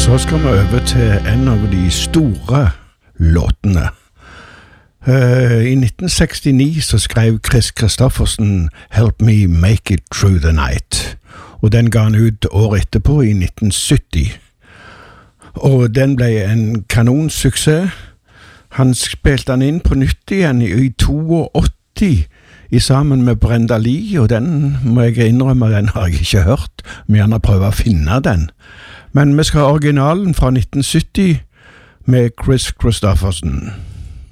Så skal vi over til en av de store låtene. I 1969 så skrev Chris Christofferson Help Me Make It Through the Night, og den ga han ut året etterpå i 1970. Og den ble en kanonsuksess. Han spilte den inn på nytt igjen i 82 i sammen med Brenda Lee, og den må jeg innrømme, den har jeg ikke hørt, men gjerne prøve å finne den. Men vi skal ha originalen fra 1970 med Chris Christofferson.